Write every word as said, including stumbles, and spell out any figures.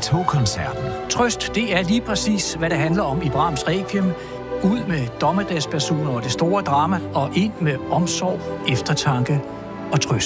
Chateau-koncerten. Trøst, det er lige præcis, hvad det handler om i Brahms Requiem. Ud med dommedagsbasuner og det store drama, og ind med omsorg, eftertanke og trøst.